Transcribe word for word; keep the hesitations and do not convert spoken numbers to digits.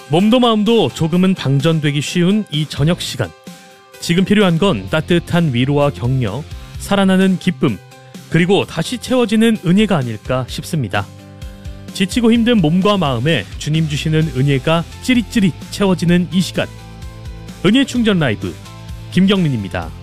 몸도 마음도 조금은 방전되기 쉬운 이 저녁 시간. 지금 필요한 건 따뜻한 위로와 격려, 살아나는 기쁨, 그리고 다시 채워지는 은혜가 아닐까 싶습니다. 지치고 힘든 몸과 마음에 주님 주시는 은혜가 찌릿찌릿 채워지는 이 시간. 은혜 충전 라이브 김경민입니다.